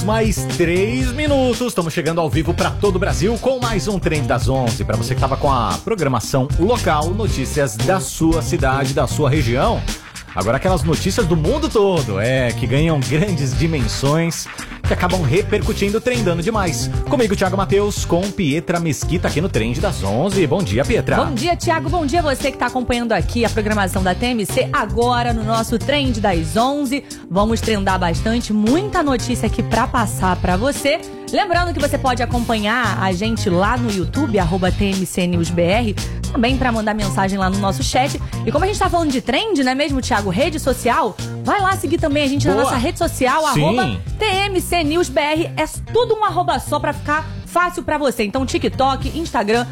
Mais 3 minutos, estamos chegando ao vivo para todo o Brasil com mais um Trend das 11. Para você que estava com a programação local, notícias da sua cidade, da sua região. Agora aquelas notícias do mundo todo, que ganham grandes dimensões, que acabam repercutindo, trendando demais. Comigo, Thiago Matheus, com Pietra Mesquita aqui no Trend das 11. Bom dia, Pietra. Bom dia, Thiago. Bom dia você que está acompanhando aqui a programação da TMC agora no nosso Trend das 11. Vamos trendar bastante, muita notícia aqui para passar para você. Lembrando que você pode acompanhar a gente lá no YouTube, @TMCNewsBR, também para mandar mensagem lá no nosso chat. E como a gente tá falando de trend, não é mesmo, Thiago? Rede social, vai lá seguir também a gente na nossa rede social, @TMCNewsBR. É tudo um arroba só pra ficar fácil pra você. Então, TikTok, Instagram,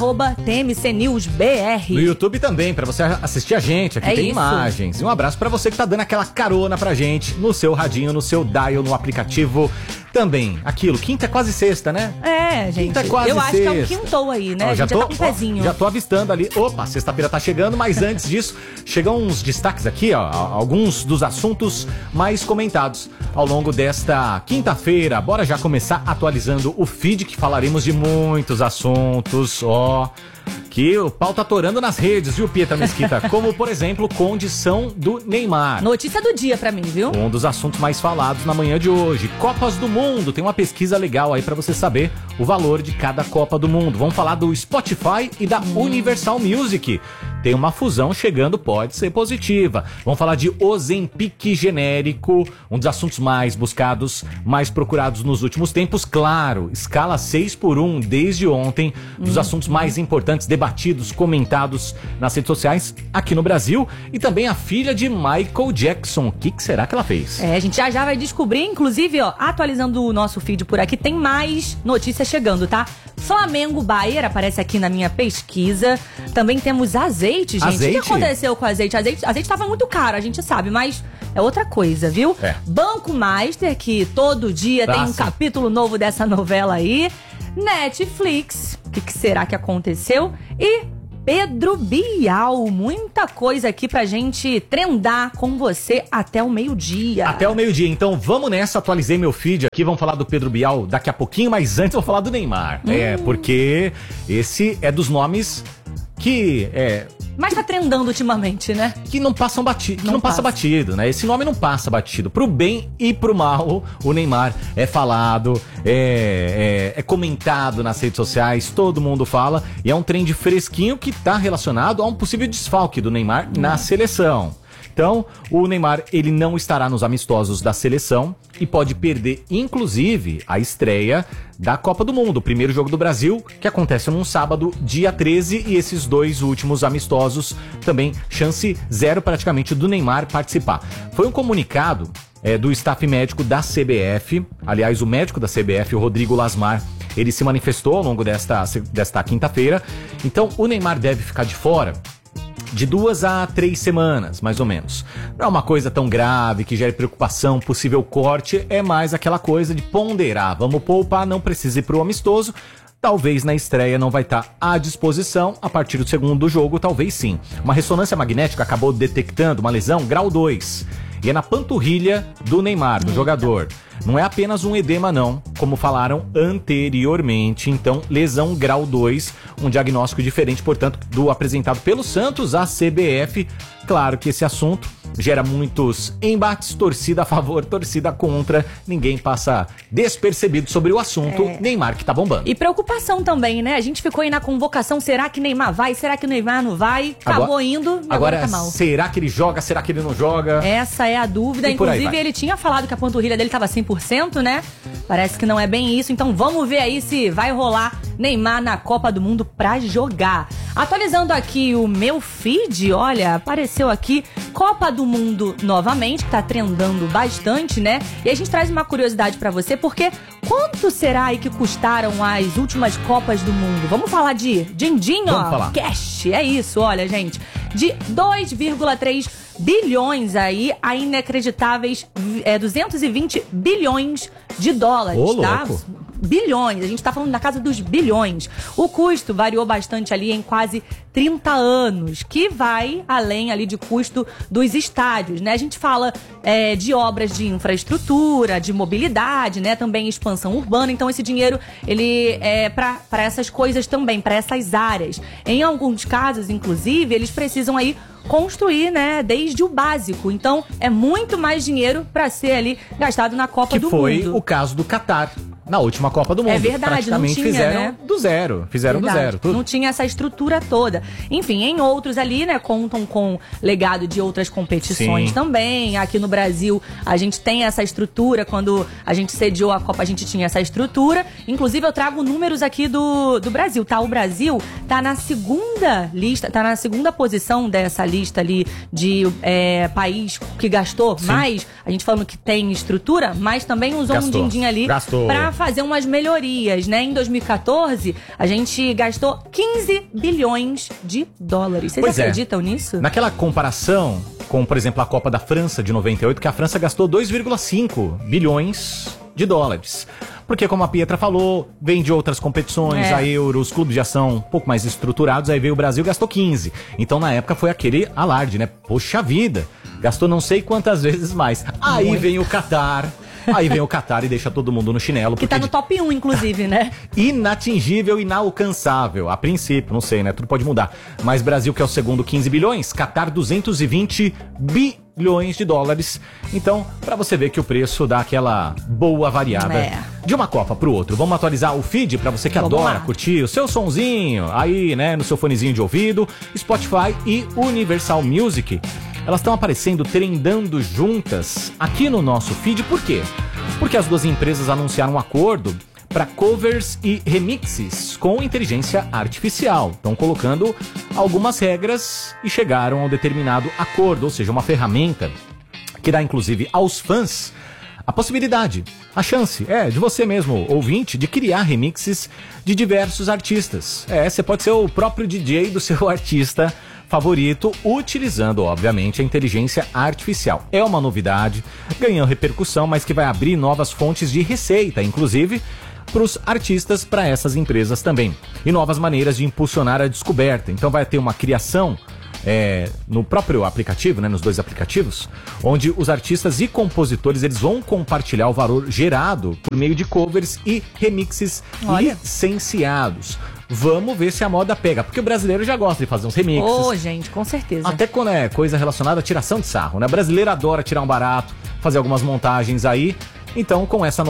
@TMCNewsBR. No YouTube também, pra você assistir a gente. Aqui tem imagens. E um abraço pra você que tá dando aquela carona pra gente no seu radinho, no seu dial, no aplicativo. Também, aquilo, quinta é quase sexta, né? Gente. Quinta é quase Eu acho sexta. que é um quintou aí, né? Já tá com um pezinho. Já tô avistando ali. Opa, sexta-feira tá chegando, mas antes disso, chegam uns destaques aqui, alguns dos assuntos mais comentados ao longo desta quinta-feira. Bora já começar atualizando o feed, que falaremos de muitos assuntos, que o pau tá torando nas redes, viu, Pietra Mesquita? Como, por exemplo, condição do Neymar. Notícia do dia pra mim, viu? Um dos assuntos mais falados na manhã de hoje. Copas do Mundo. Tem uma pesquisa legal aí pra você saber o valor de cada Copa do Mundo. Vamos falar do Spotify e da Universal Music. Tem uma fusão chegando, pode ser positiva. Vamos falar de Ozempic genérico, um dos assuntos mais buscados, mais procurados nos últimos tempos. Claro, escala 6x1 desde ontem, dos assuntos mais importantes, debatidos, comentados nas redes sociais aqui no Brasil. E também a filha de Michael Jackson. O que será que ela fez? A gente já vai descobrir, inclusive, atualizando o nosso feed por aqui, tem mais notícias chegando, tá? Flamengo Bayer aparece aqui na minha pesquisa. Também temos azeite, gente. Azeite? O que aconteceu com azeite? Azeite tava muito caro, a gente sabe, mas é outra coisa, viu? Banco Master, que todo dia tem um capítulo novo dessa novela aí. Netflix, o que será que aconteceu? E Pedro Bial, muita coisa aqui pra gente trendar com você até o meio-dia. Até o meio-dia, então vamos nessa, atualizei meu feed aqui, vamos falar do Pedro Bial daqui a pouquinho, mas antes eu vou falar do Neymar. Porque esse é dos nomes que mas tá trendando ultimamente, né? Que não passam batido, não passa batido, né? Esse nome não passa batido. Pro bem e pro mal, o Neymar é falado, é comentado nas redes sociais, todo mundo fala, e é um trend fresquinho que tá relacionado a um possível desfalque do Neymar na seleção. Então, o Neymar, ele não estará nos amistosos da seleção e pode perder, inclusive, a estreia da Copa do Mundo, o primeiro jogo do Brasil, que acontece num sábado, dia 13, e esses dois últimos amistosos também, chance zero praticamente do Neymar participar. Foi um comunicado do staff médico da CBF, aliás, o médico da CBF, o Rodrigo Lasmar, ele se manifestou ao longo desta quinta-feira. Então, o Neymar deve ficar de fora de 2 a 3 semanas, mais ou menos. Não é uma coisa tão grave que gere preocupação, possível corte, é mais aquela coisa de ponderar. Vamos poupar, não precisa ir pro amistoso. Talvez na estreia não vai estar à disposição, a partir do segundo jogo, talvez sim. Uma ressonância magnética acabou detectando uma lesão grau 2. E é na panturrilha do Neymar, do jogador. Não é apenas um edema não, como falaram anteriormente. Então, lesão grau 2, um diagnóstico diferente, portanto, do apresentado pelo Santos à CBF. Claro que esse assunto gera muitos embates, torcida a favor, torcida contra. Ninguém passa despercebido sobre o assunto. Neymar que tá bombando. E preocupação também, né? A gente ficou aí na convocação, será que Neymar vai? Será que Neymar não vai? Acabou indo e agora tá mal. Será que ele joga? Será que ele não joga? Essa é a dúvida. Inclusive, ele tinha falado que a panturrilha dele tava 100%, né? Parece que não é bem isso. Então vamos ver aí se vai rolar Neymar na Copa do Mundo pra jogar. Atualizando aqui o meu feed, olha, apareceu aqui Copa do Mundo novamente, que tá trendando bastante, né? E a gente traz uma curiosidade pra você, porque quanto será aí que custaram as últimas Copas do Mundo? Vamos falar de din-din, Vamos falar. Cash, é isso, olha, gente. De 2,3 bilhões aí a inacreditáveis 220 bilhões de dólares, tá? Louco. bilhões. A gente tá falando na casa dos bilhões. O custo variou bastante ali em quase 30 anos, que vai além ali de custo dos estádios, né? A gente fala de obras de infraestrutura, de mobilidade, né? Também expansão urbana. Então esse dinheiro, ele é para essas coisas também, para essas áreas. Em alguns casos, inclusive, eles precisam aí construir, né, desde o básico. Então, é muito mais dinheiro para ser ali gastado na Copa do Mundo. Que foi o caso do Catar. Na última Copa do Mundo. É verdade, não tinha, fizeram, né? do zero. Fizeram verdade. Do zero. Tudo. Não tinha essa estrutura toda. Enfim, em outros ali, né, contam com legado de outras competições Sim. também. Aqui no Brasil, a gente tem essa estrutura. Quando a gente sediou a Copa, a gente tinha essa estrutura. Inclusive, eu trago números aqui do Brasil, tá? O Brasil tá na segunda lista, tá na segunda posição dessa lista ali de país que gastou Sim. mais. A gente falando que tem estrutura, mas também usou um din-din ali pra fazer umas melhorias, né? Em 2014, a gente gastou 15 bilhões de dólares. Vocês acreditam nisso? Naquela comparação com, por exemplo, a Copa da França de 98, que a França gastou 2,5 bilhões de dólares. Porque, como a Pietra falou, vem de outras competições, a Euro, os clubes já são um pouco mais estruturados, aí veio o Brasil e gastou 15. Então, na época, foi aquele alarde, né? Poxa vida, gastou não sei quantas vezes mais. Aí vem o Catar... Aí vem o Catar e deixa todo mundo no chinelo. Que tá no top 1, inclusive, né? Inatingível, inalcançável. A princípio, não sei, né? Tudo pode mudar. Mas Brasil, que é o segundo, 15 bilhões. Catar, 220 bilhões de dólares. Então, pra você ver que o preço dá aquela boa variada de uma Copa pro outro. Vamos atualizar o feed pra você que adora curtir o seu sonzinho aí, né? No seu fonezinho de ouvido. Spotify e Universal Music. Elas estão aparecendo, trendando juntas aqui no nosso feed. Por quê? Porque as duas empresas anunciaram um acordo para covers e remixes com inteligência artificial. Estão colocando algumas regras e chegaram a um determinado acordo, ou seja, uma ferramenta que dá inclusive aos fãs a possibilidade, a chance, de você mesmo, ouvinte, de criar remixes de diversos artistas. Você pode ser o próprio DJ do seu artista favorito, utilizando, obviamente, a inteligência artificial. É uma novidade, ganhou repercussão, mas que vai abrir novas fontes de receita, inclusive para os artistas, para essas empresas também. E novas maneiras de impulsionar a descoberta. Então vai ter uma criação no próprio aplicativo, né, nos dois aplicativos, onde os artistas e compositores eles vão compartilhar o valor gerado por meio de covers e remixes licenciados. Vamos ver se a moda pega, porque o brasileiro já gosta de fazer uns remixes. Gente, com certeza. Até quando é coisa relacionada à tiração de sarro, né? O brasileiro adora tirar um barato, fazer algumas montagens aí. Então, com essa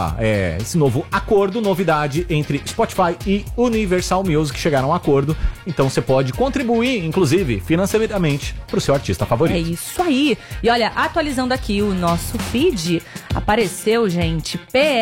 esse novo acordo, novidade entre Spotify e Universal Music chegaram a um acordo. Então, você pode contribuir, inclusive, financeiramente, para o seu artista favorito. É isso aí. E olha, atualizando aqui o nosso feed, apareceu, gente,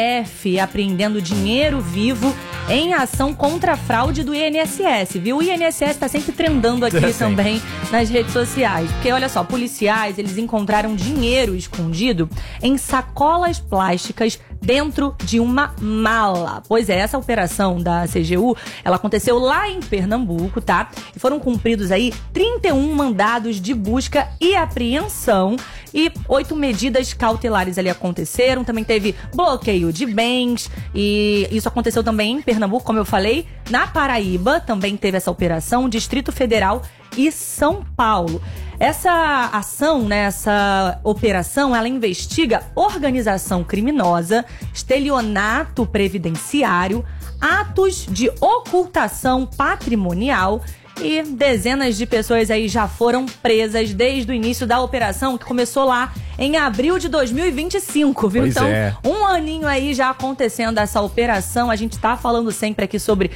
PF apreendendo dinheiro vivo em ação contra a fraude do INSS, viu? O INSS tá sempre trendando aqui também nas redes sociais. Porque, olha só, policiais, eles encontraram dinheiro escondido em sacolas plásticas dentro de uma mala. Pois é, essa operação da CGU, ela aconteceu lá em Pernambuco, tá? E foram cumpridos aí 31 mandados de busca e apreensão e 8 medidas cautelares ali aconteceram. Também teve bloqueio de bens e isso aconteceu também em Pernambuco, como eu falei. Na Paraíba também teve essa operação, Distrito Federal e São Paulo. Essa ação, né, essa operação, ela investiga organização criminosa, estelionato previdenciário, atos de ocultação patrimonial e dezenas de pessoas aí já foram presas desde o início da operação, que começou lá em abril de 2025, viu? Pois então, um aninho aí já acontecendo essa operação. A gente tá falando sempre aqui sobre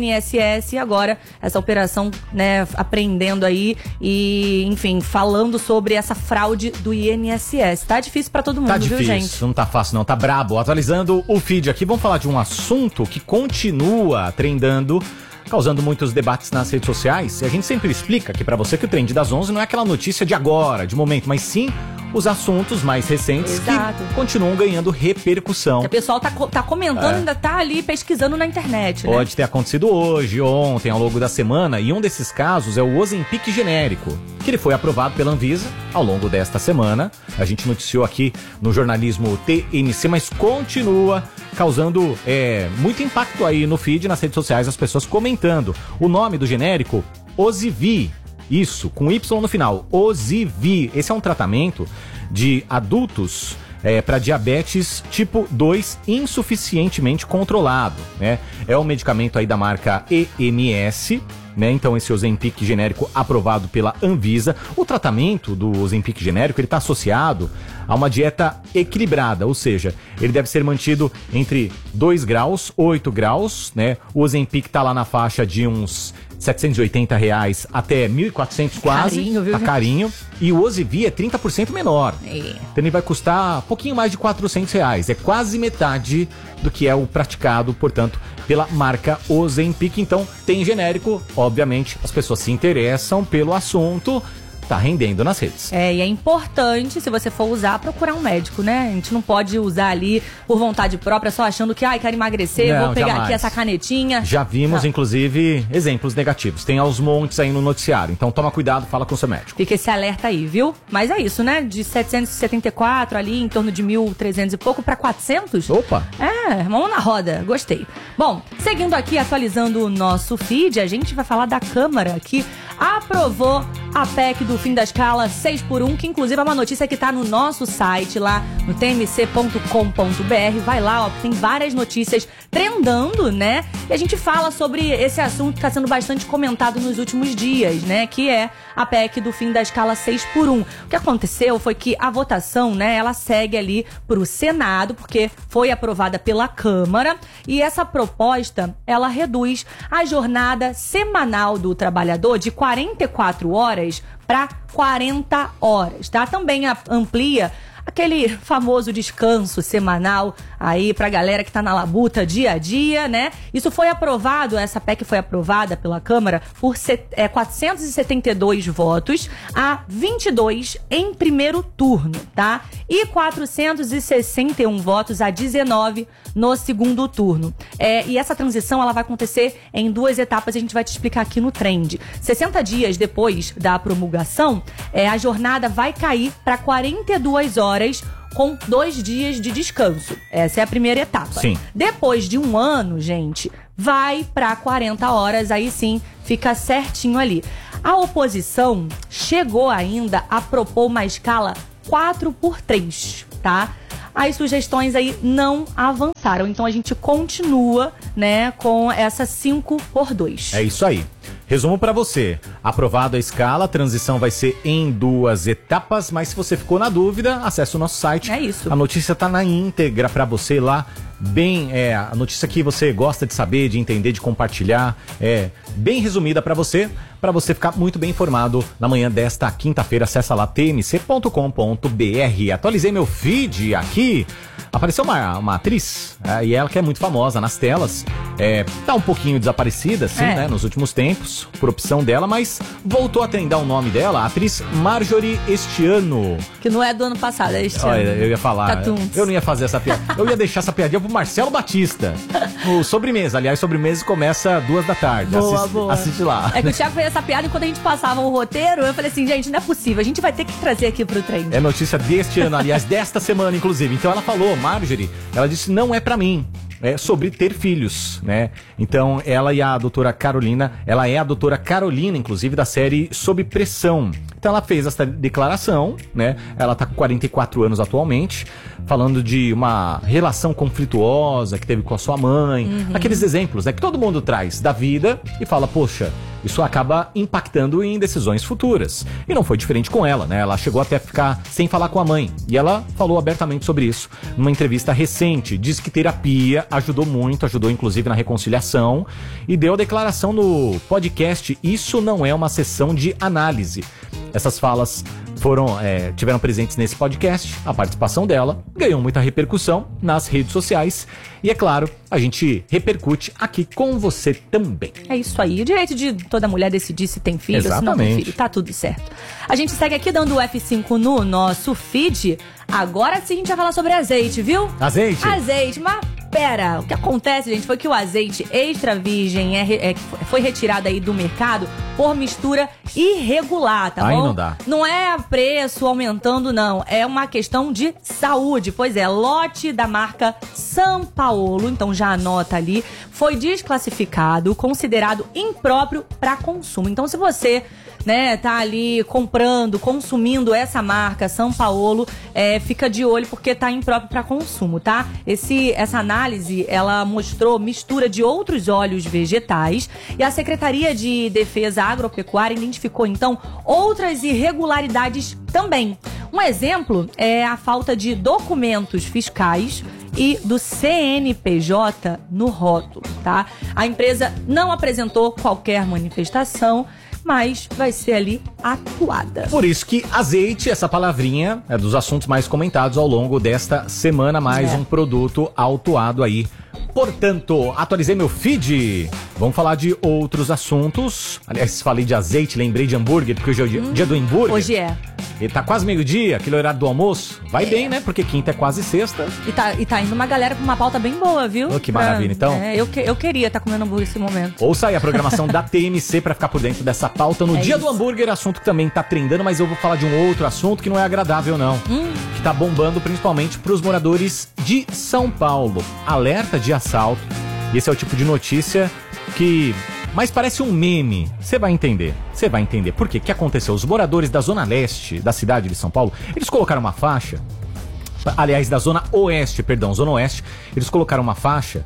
INSS e agora essa operação, né, apreendendo aí e, enfim, falando sobre essa fraude do INSS. Tá difícil pra todo mundo, tá difícil, viu, gente? Não tá fácil não, tá brabo. Atualizando o feed aqui, vamos falar de um assunto que continua trendando, causando muitos debates nas redes sociais. E a gente sempre explica aqui pra você que o Trend das 11 não é aquela notícia de agora, de momento, mas sim os assuntos mais recentes que continuam ganhando repercussão. O pessoal tá comentando, ainda tá ali pesquisando na internet, né? Pode ter acontecido hoje, ontem, ao longo da semana, e um desses casos é o Ozempic genérico, que ele foi aprovado pela Anvisa ao longo desta semana. A gente noticiou aqui no jornalismo TNC, mas continua causando muito impacto aí no feed, nas redes sociais, as pessoas comentando. O nome do genérico, Ozivy. Isso, com Y no final, Ozivy. Esse é um tratamento de adultos para diabetes tipo 2 insuficientemente controlado, né? É um medicamento aí da marca EMS, né? Então esse Ozempic genérico aprovado pela Anvisa. O tratamento do Ozempic genérico, ele está associado a uma dieta equilibrada, ou seja, ele deve ser mantido entre 2 graus, 8 graus, né? O Ozempic está lá na faixa de uns R$780 até 1.400 quase. Carinho, viu? Tá carinho. E o Ozivy é 30% menor. Então ele vai custar um pouquinho mais de R$400. É quase metade do que é o praticado, portanto, pela marca Ozempic. Então tem genérico, obviamente, as pessoas se interessam pelo assunto. Tá rendendo nas redes. E é importante, se você for usar, procurar um médico, né? A gente não pode usar ali por vontade própria, só achando que, quero emagrecer, não, vou pegar jamais. Aqui essa canetinha. Já vimos, inclusive, exemplos negativos. Tem aos montes aí no noticiário. Então toma cuidado, fala com o seu médico. Fica esse alerta aí, viu? Mas é isso, né? De 774 ali, em torno de 1.300 e pouco para 400. Opa! Mão na roda. Gostei. Bom, seguindo aqui, atualizando o nosso feed, a gente vai falar da Câmara, que aprovou a PEC do fim da escala 6x1, que inclusive é uma notícia que está no nosso site lá no tmc.com.br. Vai lá, tem várias notícias trendando, né? E a gente fala sobre esse assunto que está sendo bastante comentado nos últimos dias, né? Que é a PEC do fim da escala 6x1. O que aconteceu foi que a votação, né? Ela segue ali para o Senado, porque foi aprovada pela Câmara, e essa proposta, ela reduz a jornada semanal do trabalhador de 44 horas para 40 horas, tá? Também amplia aquele famoso descanso semanal aí pra galera que tá na labuta dia a dia, né? Isso foi aprovado, essa PEC foi aprovada pela Câmara por 472 votos a 22 em primeiro turno, tá? E 461 votos a 19 no segundo turno. E essa transição, ela vai acontecer em 2 etapas e a gente vai te explicar aqui no Trend. 60 dias depois da promulgação, a jornada vai cair para 42 horas com 2 dias de descanso. Essa é a primeira etapa. Sim. Depois de 1 ano, gente, vai para 40 horas, aí sim fica certinho ali. A oposição chegou ainda a propor uma escala 4x3, tá? As sugestões aí não avançaram, então a gente continua, né, com essa 5x2. É isso aí. Resumo pra você. Aprovado a escala, a transição vai ser em 2 etapas, mas se você ficou na dúvida, acesse o nosso site. É isso. A notícia tá na íntegra pra você lá. Bem, a notícia que você gosta de saber, de entender, de compartilhar, bem resumida pra você ficar muito bem informado na manhã desta quinta-feira. Acessa lá tmc.com.br. Atualizei meu feed aqui. Apareceu uma atriz, e ela que é muito famosa nas telas, tá um pouquinho desaparecida, assim, né, nos últimos tempos, por opção dela, mas voltou a trendar o nome dela, a atriz Marjorie este ano. Que não é do ano passado, é este ano. Eu ia falar, eu não ia fazer essa piada, eu ia deixar essa piadinha pro Marcelo Batista, o Sobremesa, aliás, Sobremesa começa 2h, boa. Assiste lá. É que o Thiago fez essa piada e quando a gente passava o roteiro, eu falei assim, gente, não é possível, a gente vai ter que trazer aqui pro Trend. É notícia deste ano, aliás, desta semana, inclusive. Então ela falou, Marjorie, ela disse, não é pra mim. Sobre ter filhos, né? Então, ela e a doutora Carolina, ela é a doutora Carolina, inclusive, da série Sob Pressão. Então, ela fez essa declaração, né? Ela tá com 44 anos atualmente, falando de uma relação conflituosa que teve com a sua mãe. Aqueles exemplos, né? Que todo mundo traz da vida e fala, poxa, isso acaba impactando em decisões futuras. E não foi diferente com ela, né? Ela chegou até a ficar sem falar com a mãe. E ela falou abertamente sobre isso numa entrevista recente. Diz que terapia ajudou muito, ajudou inclusive na reconciliação. E deu a declaração no podcast Isso Não É Uma Sessão de Análise. Essas falas tiveram presentes nesse podcast. A participação dela ganhou muita repercussão nas redes sociais. E é claro, a gente repercute aqui com você também. É isso aí. O direito de toda mulher decidir se tem filho ou se não tem filho. Tá tudo certo. A gente segue aqui dando o F5 no nosso feed. Agora sim a gente vai falar sobre azeite, viu? Azeite? Azeite, mas pera. O que acontece, gente, foi que o azeite extra virgem foi retirado aí do mercado por mistura irregular, tá bom? Aí não dá. Não é preço aumentando, não. É uma questão de saúde. Pois é, lote da marca São Paulo, então já anota ali, foi desclassificado, considerado impróprio para consumo. Então, se você, né, tá ali comprando, consumindo essa marca São Paulo, fica de olho porque tá impróprio para consumo, tá? Essa análise, ela mostrou mistura de outros óleos vegetais e a Secretaria de Defesa Agropecuária identificou, então, outras irregularidades também. Um exemplo é a falta de documentos fiscais e do CNPJ no rótulo, tá? A empresa não apresentou qualquer manifestação, mas vai ser ali atuada. Por isso que azeite, essa palavrinha, é dos assuntos mais comentados ao longo desta semana, mais um produto autuado aí. Portanto, atualizei meu feed. Vamos falar de outros assuntos. Aliás, falei de azeite, lembrei de hambúrguer, porque hoje é o dia do hambúrguer. Hoje é. E tá quase meio-dia, aquele horário do almoço. Vai bem, né? Porque quinta é quase sexta. E tá indo uma galera com uma pauta bem boa, viu? Oh, que maravilha, então. Eu queria estar comendo hambúrguer nesse momento. Ouça aí a programação da TMC pra ficar por dentro dessa pauta. No dia do hambúrguer, assunto que também tá trendando, mas eu vou falar de um outro assunto que não é agradável, não. Que tá bombando principalmente pros moradores de São Paulo. Alerta de assalto. E esse é o tipo de notícia que... mas parece um meme. Você vai entender. Por quê? O que aconteceu? Os moradores da zona leste da cidade de São Paulo, eles colocaram uma faixa. Aliás, da zona oeste, eles colocaram uma faixa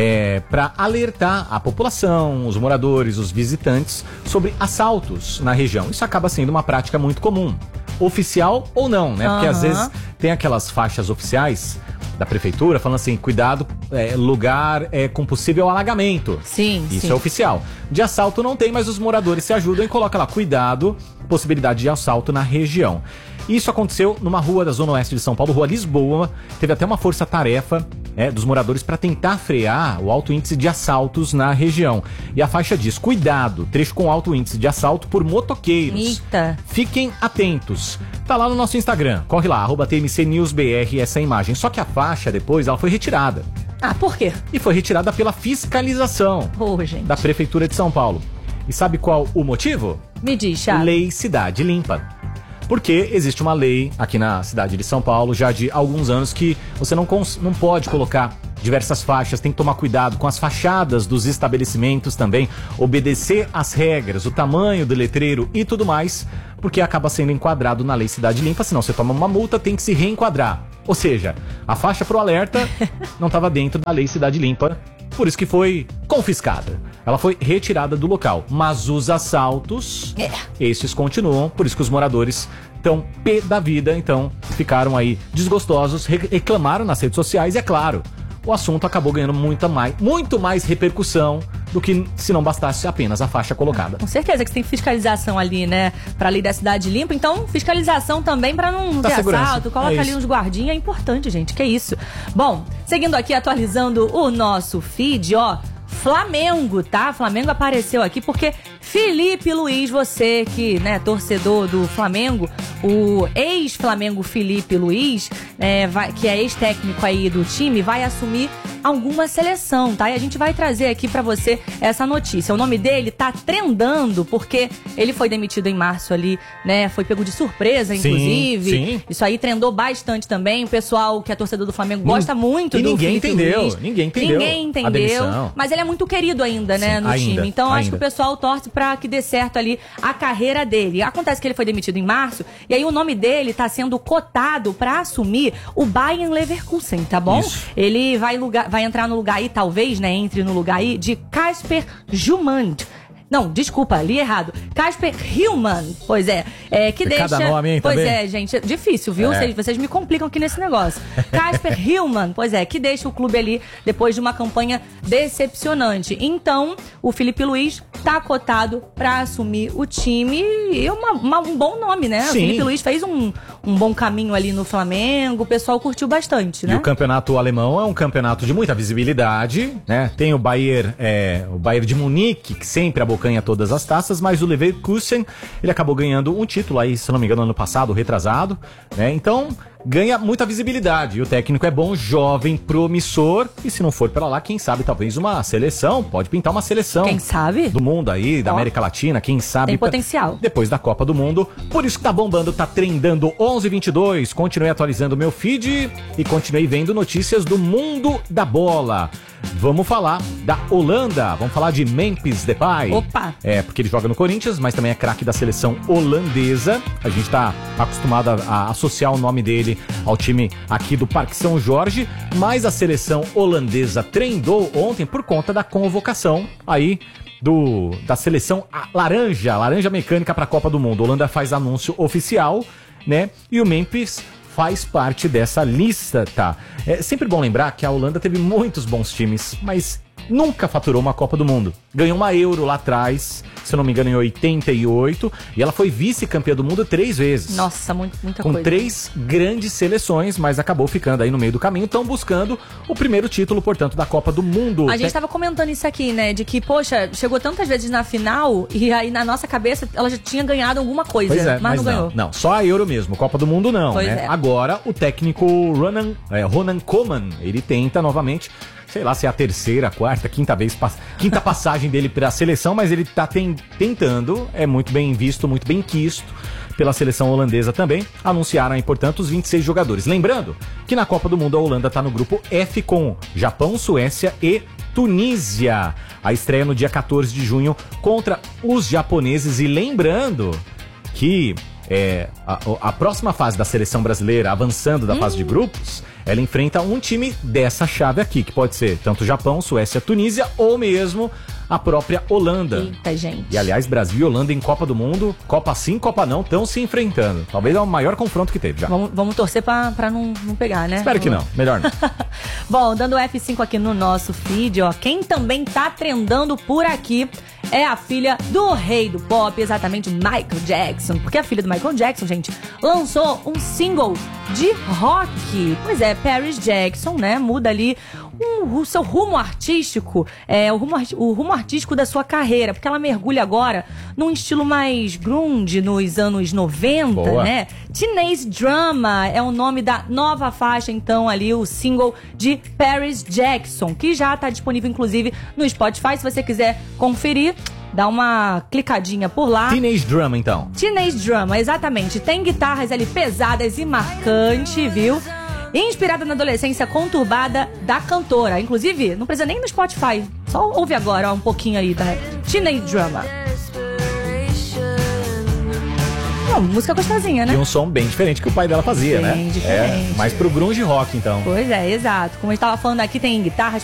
para alertar a população, os moradores, os visitantes sobre assaltos na região. Isso acaba sendo uma prática muito comum. Oficial ou não, né? Porque às vezes tem aquelas faixas oficiais da prefeitura falando assim, cuidado, lugar com possível alagamento. Sim, Isso é oficial. De assalto não tem, mas os moradores se ajudam e colocam lá, cuidado, possibilidade de assalto na região. Isso aconteceu numa rua da Zona Oeste de São Paulo, Rua Lisboa. Teve até uma força-tarefa dos moradores para tentar frear o alto índice de assaltos na região. E a faixa diz, cuidado, trecho com alto índice de assalto por motoqueiros. Eita. Fiquem atentos. Tá lá no nosso Instagram, corre lá, @TMCNewsBR, essa imagem. Só que a faixa depois, ela foi retirada. Ah, por quê? E foi retirada pela fiscalização da Prefeitura de São Paulo. E sabe qual o motivo? Me diz, Thiago. Lei Cidade Limpa. Porque existe uma lei aqui na cidade de São Paulo já de alguns anos que você não pode colocar diversas faixas, tem que tomar cuidado com as fachadas dos estabelecimentos também, obedecer às regras, o tamanho do letreiro e tudo mais, porque acaba sendo enquadrado na Lei Cidade Limpa, senão você toma uma multa, tem que se reenquadrar. Ou seja, a faixa pro alerta não estava dentro da Lei Cidade Limpa, por isso que foi confiscada. Ela foi retirada do local. Mas os assaltos, esses continuam, por isso que os moradores estão pé da vida, então ficaram aí desgostosos, reclamaram nas redes sociais e é claro, o assunto acabou ganhando muito mais repercussão do que se não bastasse apenas a faixa colocada. Com certeza que tem fiscalização ali, né, pra lei da cidade limpa, então fiscalização também pra não ter assalto, coloca ali uns guardinhas, é importante, gente, que isso. Bom, seguindo aqui, atualizando o nosso feed, Flamengo, tá? Flamengo apareceu aqui porque Felipe Luiz, você que, né, torcedor do Flamengo, o ex-Flamengo Felipe Luiz, que é ex-técnico aí do time, vai assumir alguma seleção, tá? E a gente vai trazer aqui pra você essa notícia. O nome dele tá trendando porque ele foi demitido em março ali, né? Foi pego de surpresa, inclusive. Sim. Isso aí trendou bastante também. O pessoal que é torcedor do Flamengo gosta muito do Felipe Luiz. Ninguém entendeu. Mas ele é muito querido ainda, né, no time. Então acho que o pessoal torce pra que dê certo ali a carreira dele. Acontece que ele foi demitido em março e aí o nome dele tá sendo cotado pra assumir o Bayer Leverkusen, tá bom? Isso. Ele vai entrar no lugar aí, talvez, né, entre no lugar aí de Kasper Jumann. Não, desculpa, li errado. Kasper Hillman, pois é. Que deixa... Cada nome, hein, pois também. é, gente, é difícil, viu? Vocês me complicam aqui nesse negócio. Kasper Hillman, pois é, que deixa o clube ali depois de uma campanha decepcionante. Então, o Felipe Luiz tá cotado pra assumir o time e um bom nome, né? Sim. O Felipe Luiz fez um bom caminho ali no Flamengo, o pessoal curtiu bastante, né? E o campeonato alemão é um campeonato de muita visibilidade, né? Tem o Bayern de Munique, que sempre abocanha todas as taças, mas o Leverkusen, ele acabou ganhando um título aí, se não me engano, ano passado, retrasado, né? Então, ganha muita visibilidade. E o técnico é bom, jovem, promissor. E se não for pra lá, quem sabe talvez uma seleção. Pode pintar uma seleção. Quem sabe? Do mundo aí, da América Latina, quem sabe. Tem potencial. Depois da Copa do Mundo. Por isso que tá bombando, tá trendando 11:22. Continuei atualizando o meu feed e continuei vendo notícias do mundo da bola. Vamos falar da Holanda, vamos falar de Memphis Depay. Opa! Porque ele joga no Corinthians, mas também é craque da seleção holandesa. A gente tá acostumado a associar o nome dele ao time aqui do Parque São Jorge, mas a seleção holandesa treinou ontem por conta da convocação aí da seleção laranja mecânica para a Copa do Mundo. A Holanda faz anúncio oficial, né? E o Memphis faz parte dessa lista, tá? É sempre bom lembrar que a Holanda teve muitos bons times, mas nunca faturou uma Copa do Mundo. Ganhou uma Euro lá atrás, se eu não me engano, em 88, e ela foi vice-campeã do mundo 3 vezes. Nossa, muita com coisa. 3 grandes seleções, mas acabou ficando aí no meio do caminho. Estão buscando o primeiro título, portanto, da Copa do Mundo. A gente tava comentando isso aqui, né? De que, poxa, chegou tantas vezes na final e aí na nossa cabeça ela já tinha ganhado alguma coisa, mas não ganhou. Não, só a Euro mesmo, Copa do Mundo não, pois né? É. Agora, o técnico Ronan Koeman, ele tenta novamente, sei lá se é a terceira, quarta, quinta passagem dele pra seleção, mas ele tá tentando, é muito bem visto, muito bem quisto pela seleção holandesa também. Anunciaram aí, portanto, os 26 jogadores. Lembrando que na Copa do Mundo a Holanda tá no grupo F com Japão, Suécia e Tunísia. A estreia no dia 14 de junho contra os japoneses. E lembrando que a próxima fase da seleção brasileira, avançando da fase de grupos, ela enfrenta um time dessa chave aqui, que pode ser tanto Japão, Suécia, Tunísia ou mesmo a própria Holanda. Eita, gente. E aliás, Brasil e Holanda em Copa do Mundo, Copa sim, Copa não, estão se enfrentando. Talvez é o maior confronto que teve já. Vamos torcer pra não pegar, né? Espero que não, melhor não. Bom, dando F5 aqui no nosso feed, ó, quem também tá trendando por aqui é a filha do rei do pop, exatamente Michael Jackson. Porque a filha do Michael Jackson, gente, lançou um single de rock. Pois é, Paris Jackson, né, muda ali o seu rumo artístico, o rumo artístico da sua carreira, porque ela mergulha agora num estilo mais grunge nos anos 90, Boa. né? Teenage Drama é o nome da nova faixa, então, ali, o single de Paris Jackson, que já tá disponível, inclusive, no Spotify, se você quiser conferir. Dá uma clicadinha por lá. Teenage Drama, então. Teenage Drama, exatamente. Tem guitarras ali pesadas e marcantes, viu? Inspirada na adolescência conturbada da cantora. Inclusive, não precisa nem no Spotify. Só ouve agora, ó, um pouquinho aí da Teenage Drama. Música gostosinha, né? E um som bem diferente que o pai dela fazia, bem né? Diferente. Mais pro grunge rock, então. Pois é, exato. Como a gente tava falando aqui, tem guitarras